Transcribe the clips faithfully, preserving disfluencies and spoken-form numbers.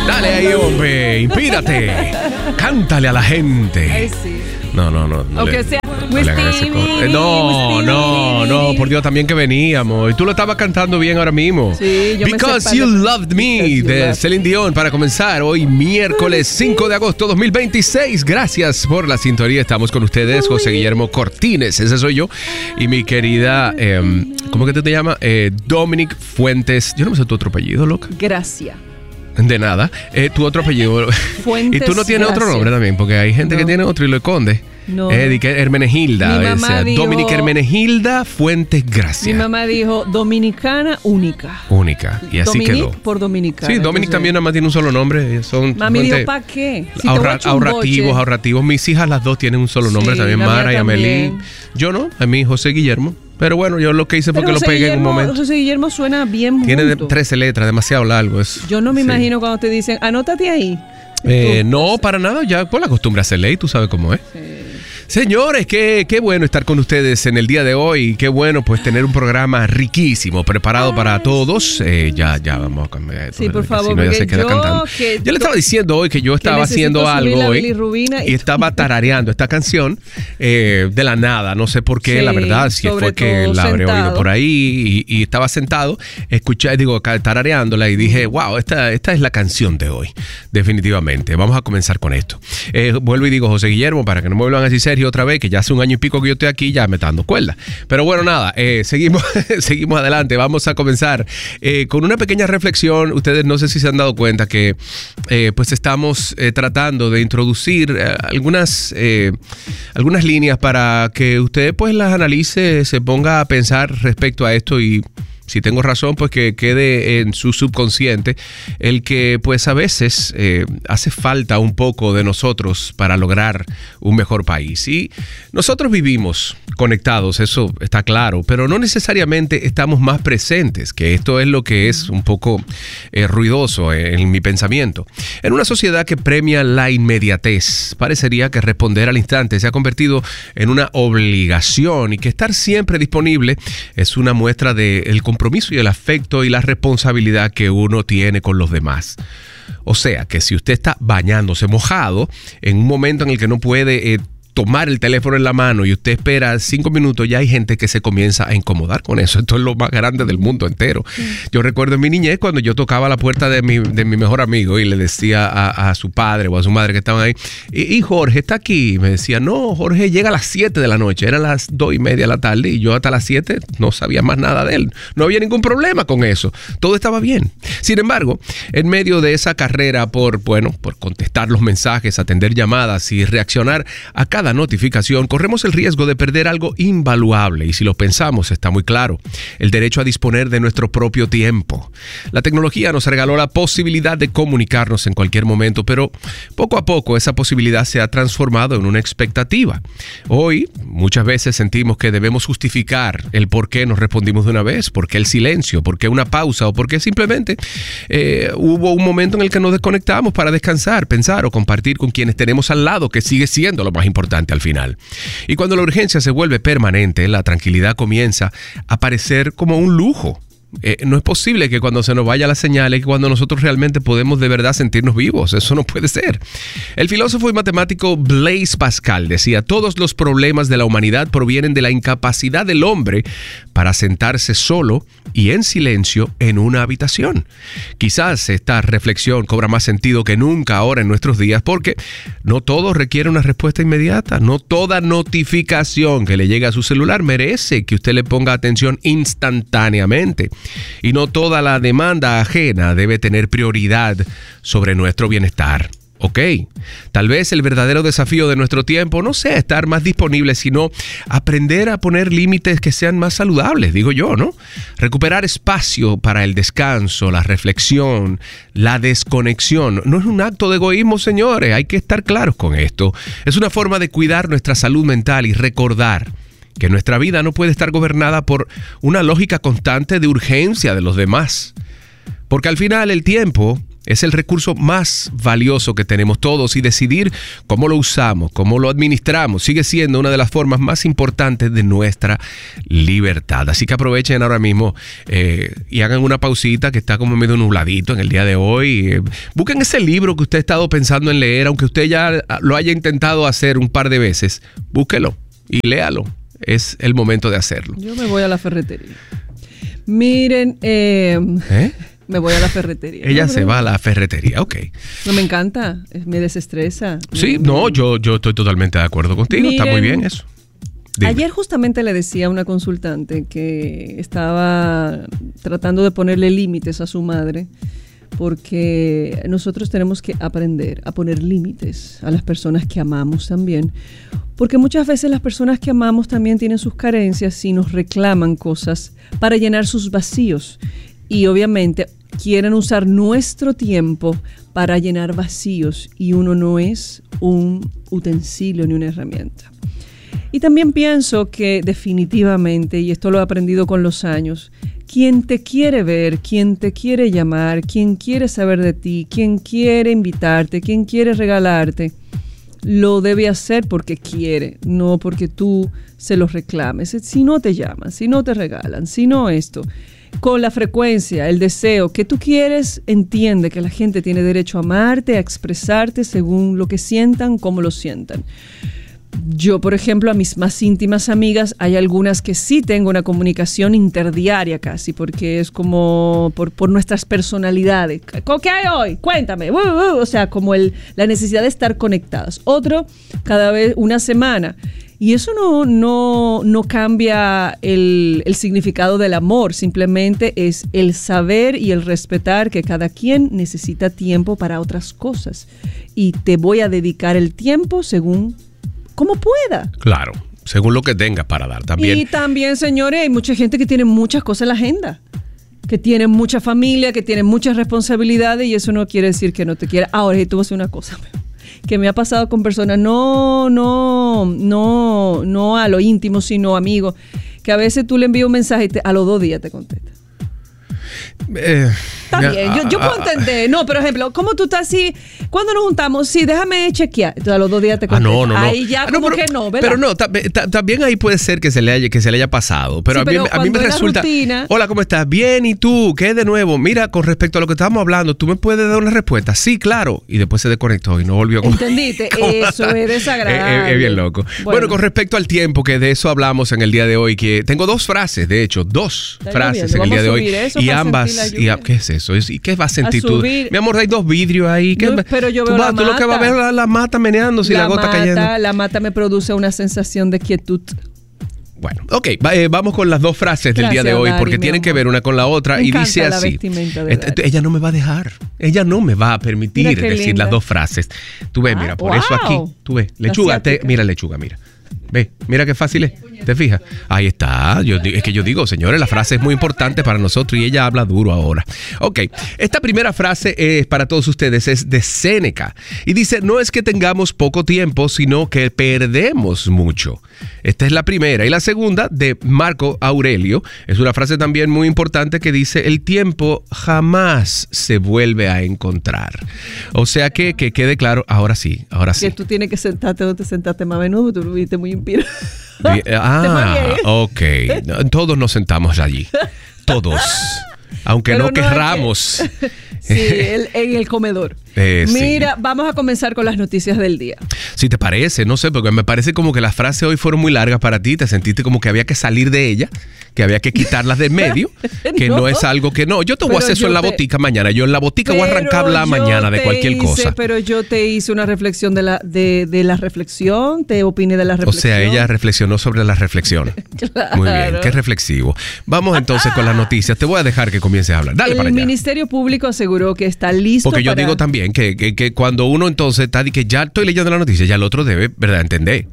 Dale ahí, hombre, inspírate. Cántale a la gente. Ay, sí. No, no, no. no Aunque le, sea. no, le hagan ese coro. Eh, no, no, no, por Dios, también que veníamos. Y tú lo estabas cantando bien ahora mismo. Sí, yo Because me You Loved Me de Celine Dion para comenzar hoy miércoles cinco de agosto dos mil veintiséis. Gracias por la sintonía. Estamos con ustedes, José Guillermo Cortines, ese soy yo. Y mi querida, eh, ¿cómo que te llamas? Eh, Dominic Fuentes. Yo no me sé tu otro apellido, loca. Gracias. De nada. Eh, tu otro apellido. Fuentes. Y tú no tienes Gracias. otro nombre también, porque hay gente No. que tiene otro y lo esconde. No. Eh, di que Hermenegilda. Mi mamá o sea, dijo- Dominic Hermenegilda Fuentes Mi Gracia. mamá dijo dominicana única. Única. Y así Dominic quedó. por dominicana. Sí, Dominic Entonces, también nad más tiene un solo nombre. Son Mami fuentes- dijo, ¿para qué? Si te Ahorra- voy a echar un ahorrativos, boche. ahorrativos. Mis hijas las dos tienen un solo nombre Sí, también, la mía Mara y Amelie. también. Yo no, a mí José Guillermo. Pero bueno, yo lo que hice fue Pero que lo José pegué en un Guillermo- momento. José Guillermo suena bien Tiene de junto. trece letras, demasiado largo eso. Yo no me Sí. imagino cuando te dicen, anótate ahí. Eh, Tú- no, para nada, ya por la costumbre hacer ley, tú sabes cómo es. Sí. Señores, qué, qué bueno estar con ustedes en el día de hoy. Qué bueno pues tener un programa riquísimo, preparado para todos. Eh, ya, ya vamos a cambiar esto. Sí, por que favor, si no, ya porque se queda yo cantando. que- Yo le estaba diciendo hoy que yo estaba necesito haciendo subir algo la hoy bilirrubina y- y estaba tarareando esta canción eh, de la nada. No sé por qué, Sí, la verdad, si sobre fue que todo la habré oído sentado. por ahí y, y estaba sentado, escuché, digo, ca- tarareándola y dije, wow, esta, esta es la canción de hoy, definitivamente. Vamos a comenzar con esto. Eh, vuelvo y digo, José Guillermo, para que no me vuelvan a decir Sergio otra vez, que ya hace un año y pico que yo estoy aquí, ya me está dando cuerda. Pero bueno, nada, eh, seguimos, seguimos adelante. Vamos a comenzar eh, con una pequeña reflexión. Ustedes no sé si se han dado cuenta que eh, pues estamos eh, tratando de introducir eh, algunas, eh, algunas líneas para que usted pues las analice, se ponga a pensar respecto a esto y si tengo razón, pues que quede en su subconsciente el que pues a veces eh, hace falta un poco de nosotros para lograr un mejor país. Y nosotros vivimos conectados, eso está claro, pero no necesariamente estamos más presentes, que esto es lo que es un poco eh, ruidoso en mi pensamiento. En una sociedad que premia la inmediatez, parecería que responder al instante se ha convertido en una obligación y que estar siempre disponible es una muestra del compromiso y el afecto y la responsabilidad que uno tiene con los demás. O sea, que si usted está bañándose mojado en un momento en el que no puede eh, tomar el teléfono en la mano y usted espera cinco minutos, ya hay gente que se comienza a incomodar con eso. Esto es lo más grande del mundo entero. Yo recuerdo en mi niñez cuando yo tocaba la puerta de mi, de mi mejor amigo y le decía a, a su padre o a su madre que estaban ahí, y, y Jorge está aquí. Y me decía, no, Jorge llega a las siete de la noche, eran las dos y media de la tarde y yo hasta las siete no sabía más nada de él. No había ningún problema con eso. Todo estaba bien. Sin embargo, en medio de esa carrera por, bueno, por contestar los mensajes, atender llamadas y reaccionar a cada notificación, corremos el riesgo de perder algo invaluable y si lo pensamos está muy claro, el derecho a disponer de nuestro propio tiempo. La tecnología nos regaló la posibilidad de comunicarnos en cualquier momento, pero poco a poco esa posibilidad se ha transformado en una expectativa. Hoy muchas veces sentimos que debemos justificar el por qué nos respondimos de una vez, por qué el silencio, por qué una pausa o por qué simplemente eh, hubo un momento en el que nos desconectamos para descansar, pensar o compartir con quienes tenemos al lado, que sigue siendo lo más importante al final. Y cuando la urgencia se vuelve permanente, la tranquilidad comienza a parecer como un lujo. Eh, no es posible que cuando se nos vaya la señal y que cuando nosotros realmente podemos de verdad sentirnos vivos. Eso no puede ser. El filósofo y matemático Blaise Pascal decía, todos los problemas de la humanidad provienen de la incapacidad del hombre para sentarse solo y en silencio en una habitación. Quizás esta reflexión cobra más sentido que nunca ahora en nuestros días porque no todo requiere una respuesta inmediata. No toda notificación que le llegue a su celular merece que usted le ponga atención instantáneamente. Y no toda la demanda ajena debe tener prioridad sobre nuestro bienestar. Ok, tal vez el verdadero desafío de nuestro tiempo no sea estar más disponible, sino aprender a poner límites que sean más saludables, digo yo, ¿no? Recuperar espacio para el descanso, la reflexión, la desconexión. No es un acto de egoísmo, señores, hay que estar claros con esto. Es una forma de cuidar nuestra salud mental y recordar que nuestra vida no puede estar gobernada por una lógica constante de urgencia de los demás. Porque al final el tiempo Es el recurso más valioso que tenemos todos y decidir cómo lo usamos, cómo lo administramos, sigue siendo una de las formas más importantes de nuestra libertad. Así que aprovechen ahora mismo eh, y hagan una pausita que está como medio nubladito en el día de hoy. Eh, busquen ese libro que usted ha estado pensando en leer, aunque usted ya lo haya intentado hacer un par de veces, búsquelo y léalo. Es el momento de hacerlo. Yo me voy a la ferretería. Miren, eh... ¿Eh? Me voy a la ferretería. Ella no, se va a la ferretería, ok. No, me encanta, me desestresa. Sí, me, no, yo, yo estoy totalmente de acuerdo contigo, Miren, está muy bien eso. Dime. Ayer justamente le decía a una consultante que estaba tratando de ponerle límites a su madre, porque nosotros tenemos que aprender a poner límites a las personas que amamos también, porque muchas veces las personas que amamos también tienen sus carencias y nos reclaman cosas para llenar sus vacíos. Y obviamente quieren usar nuestro tiempo para llenar vacíos y uno no es un utensilio ni una herramienta. Y también pienso que definitivamente, y esto lo he aprendido con los años, quien te quiere ver, quien te quiere llamar, quien quiere saber de ti, quien quiere invitarte, quien quiere regalarte, lo debe hacer porque quiere, no porque tú se lo reclames. Si no te llaman, si no te regalan, si no esto... Con la frecuencia, el deseo que tú quieres, entiende que la gente tiene derecho a amarte, a expresarte según lo que sientan, cómo lo sientan. Yo, por ejemplo, a mis más íntimas amigas, hay algunas que sí tengo una comunicación interdiaria casi, porque es como por, por nuestras personalidades. ¿Qué hay hoy? Cuéntame. Uh, uh, o sea, como el, la necesidad de estar conectadas. Otro, cada vez una semana. Y eso no, no, no cambia el, el significado del amor, simplemente es el saber y el respetar que cada quien necesita tiempo para otras cosas. Y te voy a dedicar el tiempo según como pueda. Claro, según lo que tengas para dar también. Y también, señores, hay mucha gente que tiene muchas cosas en la agenda, que tiene mucha familia, que tiene muchas responsabilidades y eso no quiere decir que no te quiera. Ahora, tú vas a hacer una cosa, que me ha pasado con personas, no, no, no, no a lo íntimo, sino amigos, que a veces tú le envías un mensaje y te, a los dos días te contesta. Eh, Está bien, yo, yo puedo entender. No, por ejemplo, ¿cómo tú estás así? ¿Cuándo nos juntamos? Sí, déjame chequear. Entonces a los dos días te contesta. Ah, no, no, no. Ahí ya ah, como no, pero, que no, ¿verdad? Pero no, también ahí puede ser que se le haya, que se le haya pasado. Pero, sí, a mí, pero a mí me resulta... Rutina, hola, ¿cómo estás? Bien, ¿y tú? ¿Qué de nuevo? Mira, con respecto a lo que estábamos hablando, ¿tú me puedes dar una respuesta? Sí, claro. Y después se desconectó y no volvió. Con... ¿Entendiste? Eso es desagradable. Es, es bien loco. Bueno. bueno, con respecto al tiempo, que de eso hablamos en el día de hoy, que tengo dos frases, de hecho, dos frases en el día de hoy. Y ambas... Y, ¿qué es eso? ¿Y qué vas a sentir tú? Mi amor, hay dos vidrios ahí. ¿Qué no, pero yo tú veo vas, la tú mata. Lo que vas a ver la, la mata meneándose y la, la gota mata, cayendo. La mata me produce una sensación de quietud. Bueno, ok, va, eh, vamos con las dos frases del Gracias, día de hoy, Dari, porque tienen amor. que ver una con la otra. Me y dice la así, de ella no me va a dejar, ella no me va a permitir decir linda. las dos frases. Tú ves, ah, mira, por wow. eso aquí, tú ves, lechuga, te, mira lechuga, mira. Ve, mira qué fácil es. ¿Te fijas? Ahí está. Yo, es que yo digo, señores, la frase es muy importante para nosotros y ella habla duro ahora. Ok, esta primera frase es para todos ustedes, es de Séneca. Y dice, no es que tengamos poco tiempo, sino que perdemos mucho. Esta es la primera. Y la segunda, de Marco Aurelio, es una frase también muy importante que dice, el tiempo jamás se vuelve a encontrar. O sea que, que quede claro, ahora sí, ahora sí. Que tú tienes que sentarte donde te sentaste más a menudo, tú lo viste muy inspirado. Ah, ok. Todos nos sentamos allí. Todos. Aunque Pero no, no querramos. Que... Sí, el, en el comedor. Eh, Mira, sí. vamos a comenzar con las noticias del día. Si te parece, no sé, porque me parece como que las frases hoy fueron muy largas para ti. Te sentiste como que había que salir de ella, que había que quitarlas del medio, que no, no es algo que no. Yo te voy a hacer eso en la te... botica mañana. Yo en la botica voy a arrancarla mañana de cualquier hice, cosa. Pero yo te hice una reflexión de la, de, de la reflexión, te opiné de la reflexión. O sea, ella reflexionó sobre la reflexión. Claro. Muy bien, qué reflexivo. Vamos entonces con las noticias. Te voy a dejar que comiences a hablar. Dale el para allá. El Ministerio Público aseguró que está listo Porque yo para... digo también que, que, que cuando uno entonces está y que ya estoy leyendo la noticia, ya el otro debe, ¿verdad?, entender.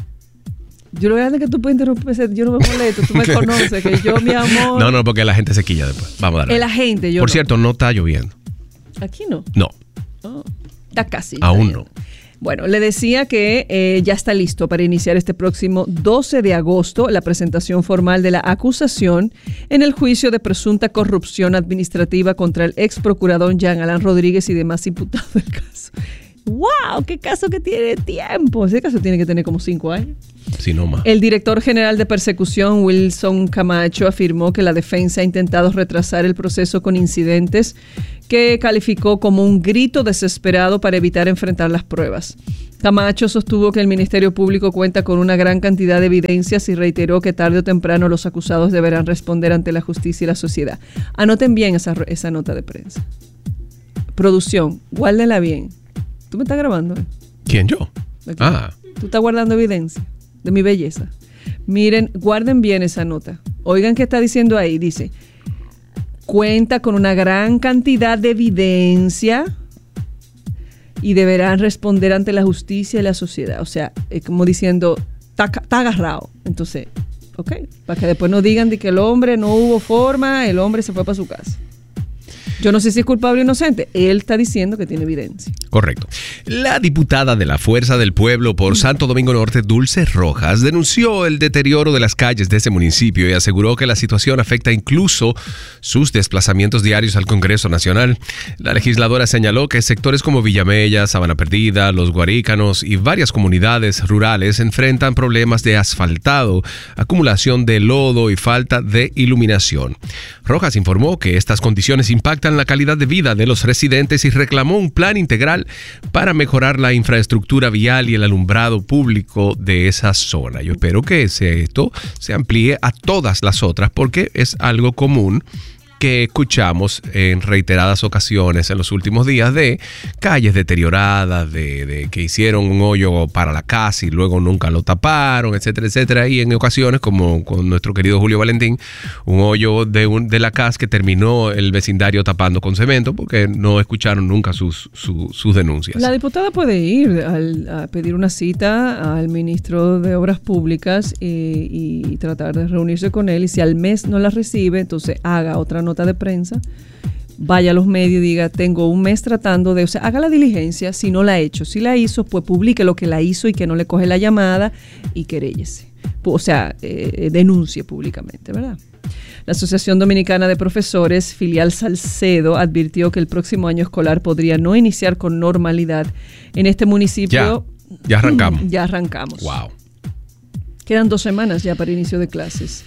Yo lo grande que tú puedes interrumpir, yo no me molesto, tú me conoces, que yo, mi amor... No, no, porque la gente se quilla después. Vamos a darle. El agente, yo Por no. cierto, no está lloviendo. ¿Aquí no? No. Oh, está casi. Aún no. Bueno, le decía que eh, ya está listo para iniciar este próximo doce de agosto la presentación formal de la acusación en el juicio de presunta corrupción administrativa contra el ex procurador Jean Alain Rodríguez y demás imputados del caso. ¡Wow! ¡Qué caso que tiene tiempo! Ese caso tiene que tener como cinco años. Sí, no más. El director general de persecución, Wilson Camacho, afirmó que la defensa ha intentado retrasar el proceso con incidentes que calificó como un grito desesperado para evitar enfrentar las pruebas. Camacho sostuvo que el Ministerio Público cuenta con una gran cantidad de evidencias y reiteró que tarde o temprano los acusados deberán responder ante la justicia y la sociedad. Anoten bien esa, esa nota de prensa. Producción, guárdenla bien. ¿Tú me estás grabando? ¿Eh? ¿Quién, yo? Aquí. Ah. Tú estás guardando evidencia de mi belleza. Miren, guarden bien esa nota. Oigan qué está diciendo ahí. Dice, cuenta con una gran cantidad de evidencia y deberán responder ante la justicia y la sociedad. O sea, es como diciendo, está agarrado. Entonces, ok, para que después no digan de que el hombre no hubo forma, el hombre se fue para su casa. Yo no sé si es culpable o inocente. Él está diciendo que tiene evidencia. Correcto. La diputada de la Fuerza del Pueblo por Santo Domingo Norte, Dulce Rojas, denunció el deterioro de las calles de ese municipio y aseguró que la situación afecta incluso sus desplazamientos diarios al Congreso Nacional. La legisladora señaló que sectores como Villamella, Sabana Perdida, Los Guarícanos y varias comunidades rurales enfrentan problemas de asfaltado, acumulación de lodo y falta de iluminación. Rojas informó que estas condiciones impactan la calidad de vida de los residentes y reclamó un plan integral para mejorar la infraestructura vial y el alumbrado público de esa zona. Yo espero que esto se amplíe a todas las otras porque es algo común que escuchamos en reiteradas ocasiones en los últimos días de calles deterioradas, de, de que hicieron un hoyo para la casa y luego nunca lo taparon, etcétera, etcétera. Y en ocasiones, como con nuestro querido Julio Valentín, un hoyo de, un, de la casa que terminó el vecindario tapando con cemento porque no escucharon nunca sus, su, sus denuncias. La diputada puede ir al, a pedir una cita al ministro de Obras Públicas y, y tratar de reunirse con él, y si al mes no la recibe, entonces haga otra nota de prensa, vaya a los medios y diga, tengo un mes tratando de, o sea, haga la diligencia, si no la ha hecho, si la hizo, pues publique lo que la hizo y que no le coge la llamada y queréllese, o sea, eh, denuncie públicamente, ¿verdad? La Asociación Dominicana de Profesores, filial Salcedo, advirtió que el próximo año escolar podría no iniciar con normalidad en este municipio. Ya, ya arrancamos. Ya arrancamos. Wow. Quedan dos semanas ya para inicio de clases.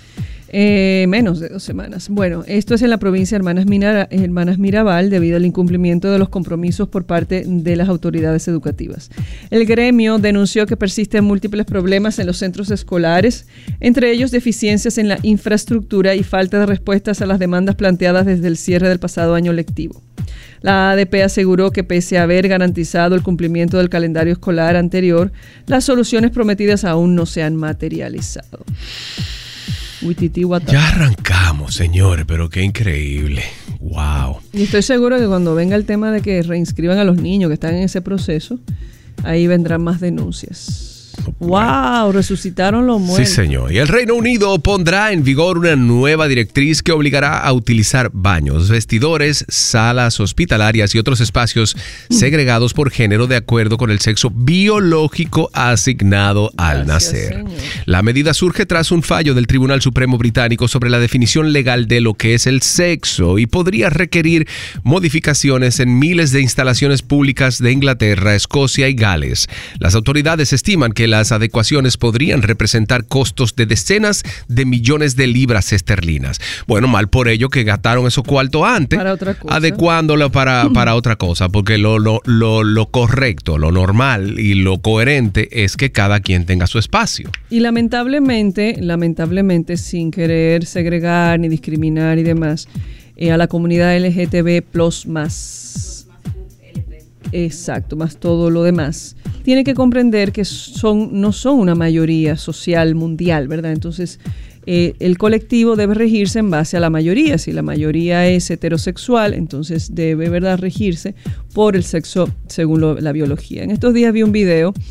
Eh, menos de dos semanas. Bueno, esto es en la provincia de Hermanas, Minara, Hermanas Mirabal debido al incumplimiento de los compromisos por parte de las autoridades educativas. El gremio denunció que persisten múltiples problemas en los centros escolares, entre ellos deficiencias en la infraestructura y falta de respuestas a las demandas planteadas desde el cierre del pasado año lectivo. La A D P aseguró que pese a haber garantizado el cumplimiento del calendario escolar anterior, las soluciones prometidas aún no se han materializado. Ya arrancamos, señores, pero qué increíble. Wow. Y estoy seguro que cuando venga el tema de que reinscriban a los niños que están en ese proceso, ahí vendrán más denuncias. ¡Wow! Resucitaron los muertos. Sí, señor. Y el Reino Unido pondrá en vigor una nueva directriz que obligará a utilizar baños, vestidores, salas hospitalarias y otros espacios segregados por género de acuerdo con el sexo biológico asignado al Gracias, nacer. señor. La medida surge tras un fallo del Tribunal Supremo Británico sobre la definición legal de lo que es el sexo y podría requerir modificaciones en miles de instalaciones públicas de Inglaterra, Escocia y Gales. Las autoridades estiman que las adecuaciones podrían representar costos de decenas de millones de libras esterlinas. Bueno, mal por ello que gastaron esos cuartos antes, para otra cosa. adecuándolo para, para otra cosa, porque lo, lo, lo, lo correcto, lo normal y lo coherente es que cada quien tenga su espacio. Y lamentablemente, lamentablemente, sin querer segregar ni discriminar y demás, eh, a la comunidad L G B T plus más, exacto, más todo lo demás, tiene que comprender que son, no son una mayoría social mundial, ¿verdad? Entonces, eh, el colectivo debe regirse en base a la mayoría. Si la mayoría es heterosexual, entonces debe, ¿verdad?, regirse por el sexo según lo, la biología. En estos días vi un video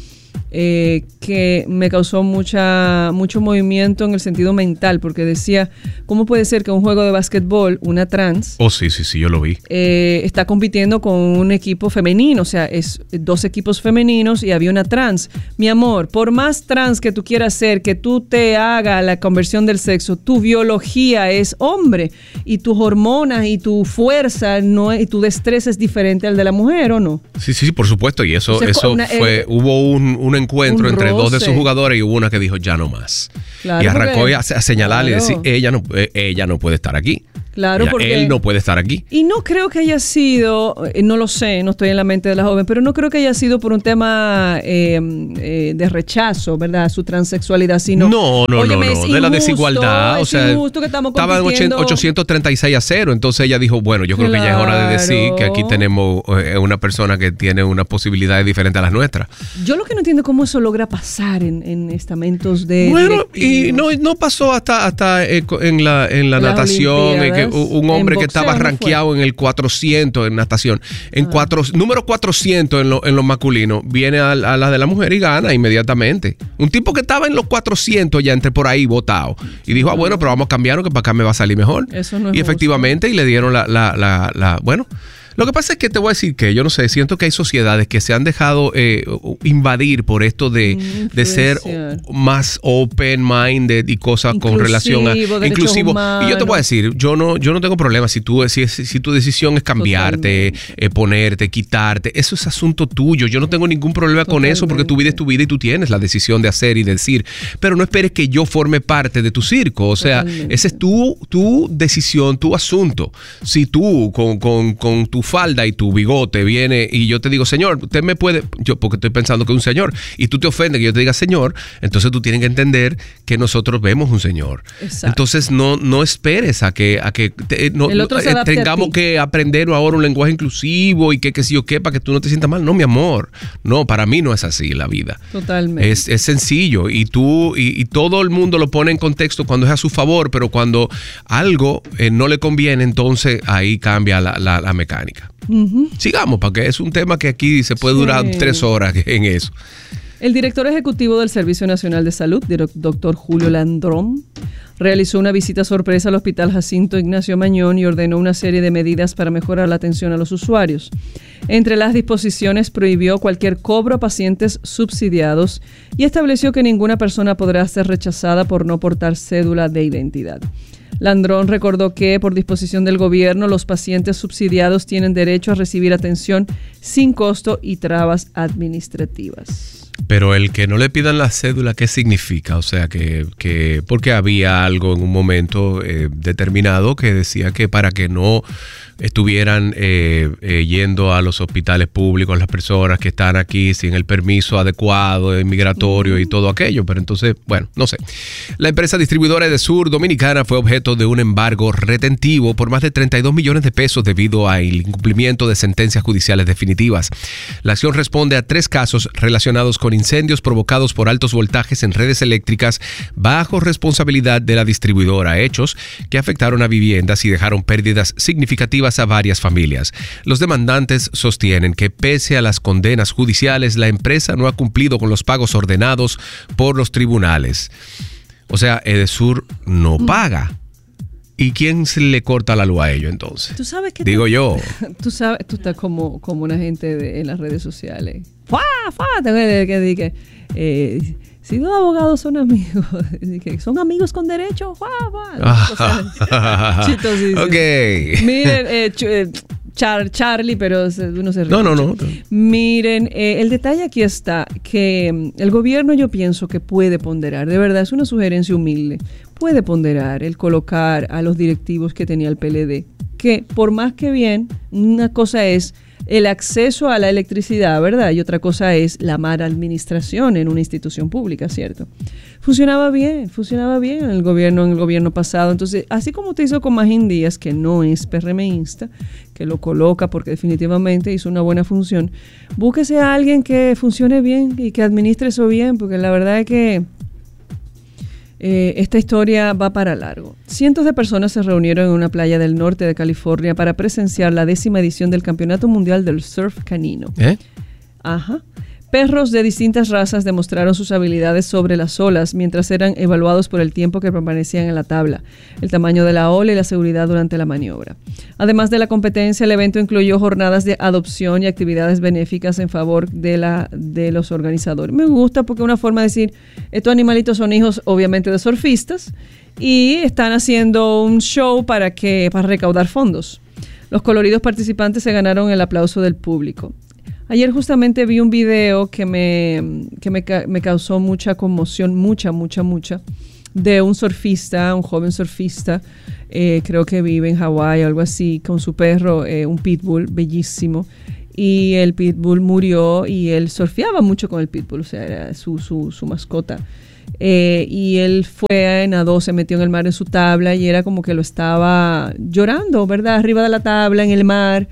eh, que me causó mucha mucho movimiento en el sentido mental, porque decía, ¿cómo puede ser que un juego de básquetbol, una trans, oh sí, sí, sí, yo lo vi, eh, está compitiendo con un equipo femenino? O sea, es dos equipos femeninos y había una trans. Mi amor, por más trans que tú quieras ser, que tú te hagas la conversión del sexo, tu biología es hombre y tus hormonas y tu fuerza no es, y tu destreza es diferente al de la mujer, ¿o no? Sí, sí, sí, por supuesto, y eso, Entonces, eso una, fue, eh, hubo un, un encuentro un entre dos de roce. sus jugadores y hubo una que dijo ya no más. Claro, y arrancó porque, a, a señalarle claro. y decir, ella no, eh, ella no puede estar aquí. Claro, ella, porque él no puede estar aquí. Y no creo que haya sido, eh, no lo sé, no estoy en la mente de la joven, pero no creo que haya sido por un tema eh, eh, de rechazo, ¿verdad? Su transexualidad, sino... No, no, óyeme, no, no, es de la injusto, desigualdad. O es sea, injusto que estamos estaban compitiendo. ochocientos treinta y seis a cero. Entonces ella dijo, bueno, yo creo claro. que ya es hora de decir que aquí tenemos eh, una persona que tiene unas posibilidades diferentes a las nuestras. Yo lo que no entiendo es cómo eso logra pasar en, en estamentos de... Bueno, y no, no pasó hasta, hasta eh, en la, en la natación, eh, que un hombre que estaba rankeado en el cuatrocientos en natación, en ah. cuatro, número cuatrocientos en lo, en lo masculino, viene a, a la de la mujer y gana inmediatamente. Un tipo que estaba en los cuatrocientos ya entre por ahí votado y dijo, ah, bueno, pero vamos a cambiarlo que para acá me va a salir mejor. Eso no es y efectivamente, justo. Y le dieron la, la, la, la, bueno... Lo que pasa es que te voy a decir que yo no sé, siento que hay sociedades que se han dejado eh, invadir por esto de, mm, de ser más open-minded y cosas inclusivo, con relación a inclusivo. Humanos. Y yo te voy a decir, yo no, yo no tengo problema si tú si, si tu decisión es cambiarte, eh, ponerte, quitarte, eso es asunto tuyo. Yo no tengo ningún problema Totalmente. Con eso porque tu vida es tu vida y tú tienes la decisión de hacer y decir. Pero no esperes que yo forme parte de tu circo. O sea, Totalmente. Esa es tu, tu decisión, tu asunto. Si tú con, con, con tu falda y tu bigote viene y yo te digo, señor, usted me puede, yo porque estoy pensando que es un señor, y tú te ofendes que yo te diga señor, entonces tú tienes que entender que nosotros vemos un señor. Exacto. Entonces no, no esperes a que, a que te, no, eh, tengamos que aprender ahora un lenguaje inclusivo y que qué sé yo qué, para que tú no te sientas mal. No, mi amor, no, para mí no es así la vida. Totalmente. Es, es sencillo y tú, y, y todo el mundo lo pone en contexto cuando es a su favor, pero cuando algo eh, no le conviene, entonces ahí cambia la, la, la mecánica. Uh-huh. Sigamos, porque es un tema que aquí se puede sí. durar tres horas en eso. El director ejecutivo del Servicio Nacional de Salud, doctor Julio Landrón, realizó una visita sorpresa al Hospital Jacinto Ignacio Mañón y ordenó una serie de medidas para mejorar la atención a los usuarios. Entre las disposiciones, prohibió cualquier cobro a pacientes subsidiados y estableció que ninguna persona podrá ser rechazada por no portar cédula de identidad. Landrón recordó que, por disposición del gobierno, los pacientes subsidiados tienen derecho a recibir atención sin costo y trabas administrativas. Pero el que no le pidan la cédula, ¿qué significa? O sea, que, que porque había algo en un momento eh, determinado que decía que para que no estuvieran eh, eh, yendo a los hospitales públicos las personas que están aquí sin el permiso adecuado, migratorio uh-huh. y todo aquello. Pero entonces, bueno, no sé. La empresa distribuidora Edesur Dominicana fue objeto de un embargo retentivo por más de treinta y dos millones de pesos debido al incumplimiento de sentencias judiciales definitivas. La acción responde a tres casos relacionados con incendios provocados por altos voltajes en redes eléctricas bajo responsabilidad de la distribuidora, hechos que afectaron a viviendas y dejaron pérdidas significativas a varias familias. Los demandantes sostienen que pese a las condenas judiciales, la empresa no ha cumplido con los pagos ordenados por los tribunales. O sea, Edesur no paga. ¿Y quién se le corta la luz a ellos entonces? ¿Tú sabes que Digo tú, yo. Tú sabes, tú estás como, como una gente de, en las redes sociales. ¡Fua! ¡Fua! Que, que, que, eh, si dos abogados son amigos, que son amigos con derecho, ¡fua! ¡Fua! Chistosísimo. Ok. Miren, eh, ch- eh, Char- Charlie, pero uno se ríe. No, no, no. Miren, eh, el detalle aquí está que el gobierno yo pienso que puede ponderar, de verdad, es una sugerencia humilde, puede ponderar el colocar a los directivos que tenía el P L D, que por más que bien, una cosa es el acceso a la electricidad, ¿verdad? Y otra cosa es la mala administración en una institución pública, ¿cierto? Funcionaba bien, funcionaba bien en el gobierno, en el gobierno pasado. Entonces, así como te hizo con Magín Díaz, que no es PRMista, que lo coloca porque definitivamente hizo una buena función, búsquese a alguien que funcione bien y que administre eso bien, porque la verdad es que Eh, esta historia va para largo. Cientos de personas se reunieron en una playa del norte de California para presenciar la décima edición del Campeonato Mundial del Surf Canino. ¿Eh? Ajá. Perros de distintas razas demostraron sus habilidades sobre las olas mientras eran evaluados por el tiempo que permanecían en la tabla, el tamaño de la ola y la seguridad durante la maniobra. Además de la competencia, el evento incluyó jornadas de adopción y actividades benéficas en favor de, la, de los organizadores. Me gusta porque es una forma de decir, estos animalitos son hijos obviamente de surfistas y están haciendo un show para, que, para recaudar fondos. Los coloridos participantes se ganaron el aplauso del público. Ayer justamente vi un video que me, que me, me causó mucha conmoción, mucha, mucha, mucha, de un surfista, un joven surfista, eh, creo que vive en Hawái o algo así, con su perro, eh, un pitbull bellísimo. Y el pitbull murió y él surfeaba mucho con el pitbull, o sea, era su, su, su mascota. Eh, y él fue, nadó, se metió en el mar en su tabla y era como que lo estaba llorando, ¿verdad? Arriba de la tabla, en el mar,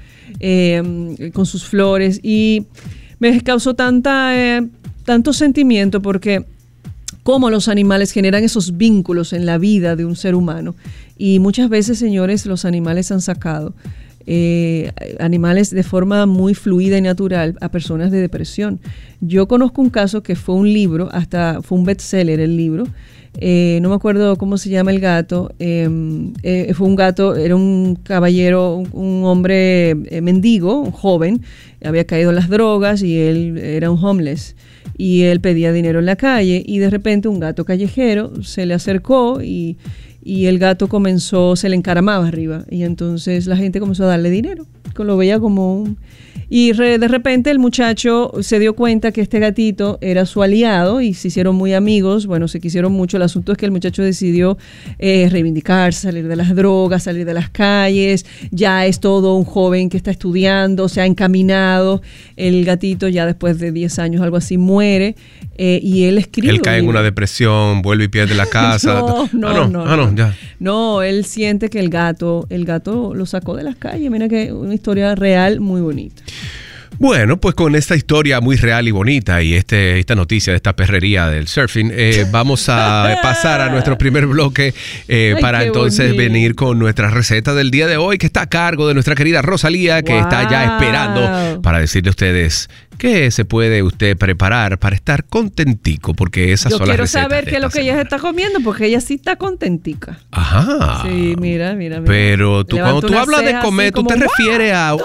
eh, con sus flores. Y me causó tanta, eh, tanto sentimiento porque cómo los animales generan esos vínculos en la vida de un ser humano. Y muchas veces, señores, los animales han sacado Eh, animales de forma muy fluida y natural a personas de depresión. Yo conozco un caso que fue un libro, hasta fue un bestseller el libro, eh, no me acuerdo cómo se llama el gato, eh, eh, fue un gato, era un caballero, un, un hombre eh, mendigo, un joven, había caído en las drogas y él era un homeless y él pedía dinero en la calle y de repente un gato callejero se le acercó y Y el gato comenzó, se le encaramaba arriba. Y entonces la gente comenzó a darle dinero. Lo veía como un... Y re, de repente el muchacho se dio cuenta que este gatito era su aliado y se hicieron muy amigos. Bueno, se quisieron mucho. El asunto es que el muchacho decidió eh, reivindicarse, salir de las drogas, salir de las calles. Ya es todo un joven que está estudiando, se ha encaminado. El gatito ya después de diez años, algo así, muere. Eh, y él escribe... Él cae en una depresión, vuelve y pierde la casa. no, no, ah, no, no, ah, no, no. Ya. No, él siente que el gato, el gato lo sacó de las calles. Mira que una historia real muy bonita. Bueno, pues con esta historia muy real y bonita y este, esta noticia de esta perrería del surfing, eh, vamos a pasar a nuestro primer bloque eh, Ay, para entonces bonito. venir con nuestra receta del día de hoy, que está a cargo de nuestra querida Rosalía, que wow. está ya esperando para decirle a ustedes qué se puede usted preparar para estar contentico, porque esas Yo son las recetas. Yo quiero saber qué es lo que semana. ella está comiendo, porque ella sí está contentica. Ajá. Sí, mira, mira, mira. Pero tú, cuando tú hablas de comer, tú te refieres a...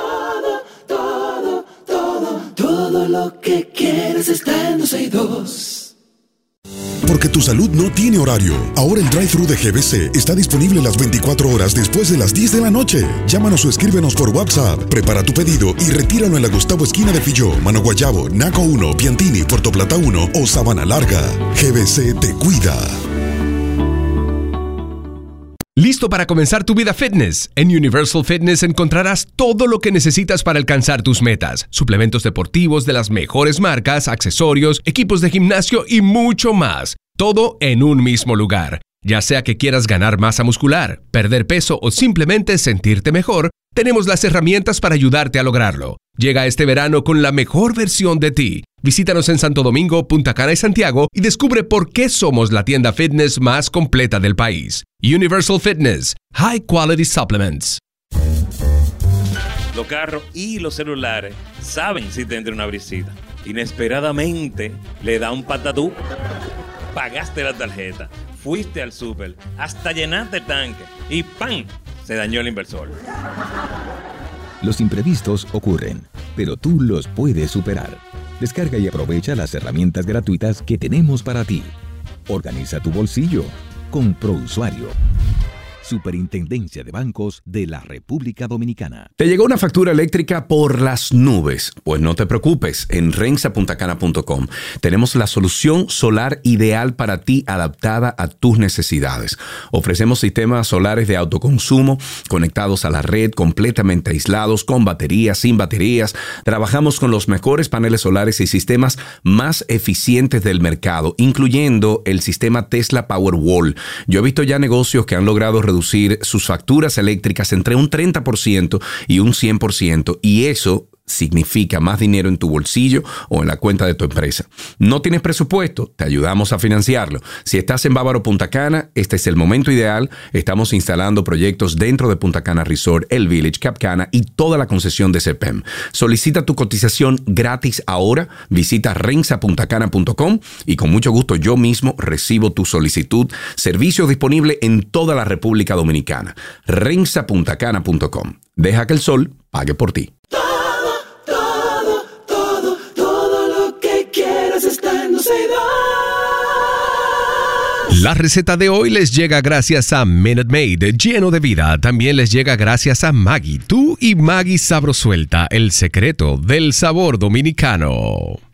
Todo lo que quieres está en doce y dos. Porque tu salud no tiene horario. Ahora el drive-thru de G B C está disponible las veinticuatro horas después de las diez de la noche. Llámanos o escríbenos por WhatsApp. Prepara tu pedido y retíralo en la Gustavo esquina de Filló, Mano Guayabo, Naco uno, Piantini, Puerto Plata uno o Sabana Larga. G B C te cuida. ¿Listo para comenzar tu vida fitness? En Universal Fitness encontrarás todo lo que necesitas para alcanzar tus metas. Suplementos deportivos de las mejores marcas, accesorios, equipos de gimnasio y mucho más. Todo en un mismo lugar. Ya sea que quieras ganar masa muscular, perder peso o simplemente sentirte mejor, tenemos las herramientas para ayudarte a lograrlo. Llega este verano con la mejor versión de ti. Visítanos en Santo Domingo, Punta Cana y Santiago y descubre por qué somos la tienda fitness más completa del país. Universal Fitness. High Quality Supplements. Los carros y los celulares saben si te entra una brisita. Inesperadamente le da un patatú. Pagaste la tarjeta, fuiste al súper, hasta llenaste el tanque y ¡pam! Se dañó el inversor. Los imprevistos ocurren, pero tú los puedes superar. Descarga y aprovecha las herramientas gratuitas que tenemos para ti. Organiza tu bolsillo con ProUsuario. Superintendencia de Bancos de la República Dominicana. ¿Te llegó una factura eléctrica por las nubes? Pues no te preocupes, en rensa punta cana punto com tenemos la solución solar ideal para ti, adaptada a tus necesidades. Ofrecemos sistemas solares de autoconsumo conectados a la red, completamente aislados, con baterías, sin baterías. Trabajamos con los mejores paneles solares y sistemas más eficientes del mercado, incluyendo el sistema Tesla Powerwall. Yo he visto ya negocios que han logrado reducir sus facturas eléctricas entre un treinta por ciento y un cien por ciento, y eso significa más dinero en tu bolsillo o en la cuenta de tu empresa. ¿No tienes presupuesto? Te ayudamos a financiarlo. Si estás en Bávaro Punta Cana, este es el momento ideal. Estamos instalando proyectos dentro de Punta Cana Resort, El Village, Cap Cana y toda la concesión de C P E M. Solicita tu cotización gratis ahora. Visita rensa punta cana punto com y con mucho gusto yo mismo recibo tu solicitud. Servicio disponible en toda la República Dominicana. rensa punta cana punto com. Deja que el sol pague por ti. La receta de hoy les llega gracias a Minute Maid, lleno de vida. También les llega gracias a Maggi. Tú y Maggi Sabrosuelta, el secreto del sabor dominicano.